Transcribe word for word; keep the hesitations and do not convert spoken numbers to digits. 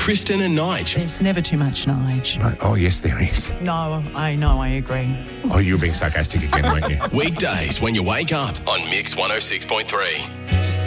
Kristen and Nige. There's never too much Nige. Right. Oh, yes, there is. No, I know, I agree. Oh, you were being sarcastic again, weren't you? Weekdays when you wake up on Mix one oh six point three.